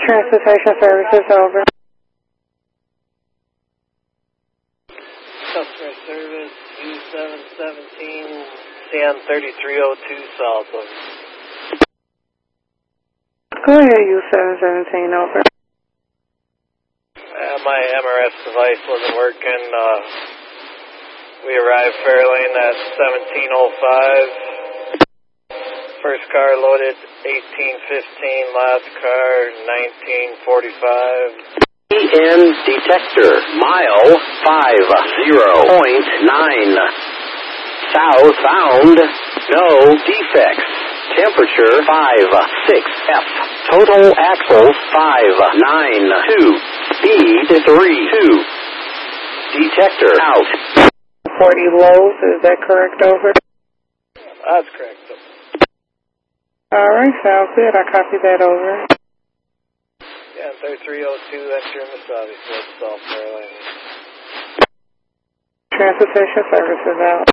Transportation services over. Customer service 2717 CN 3302 South over. Go ahead, U717 over. My MRS device wasn't working. We arrived Fairlane at 17:05. First car loaded 18:15. Last car 19:45. EN detector, mile 50.9. Southbound, no defects. Temperature 56 F. Total axles 592. Speed 32. Detector out. 40 lows, is that correct over? That's correct. Alright, sounds good. I copy that over. Yeah, 3302, that's your Masabi, South Fairlane. Transportation services out.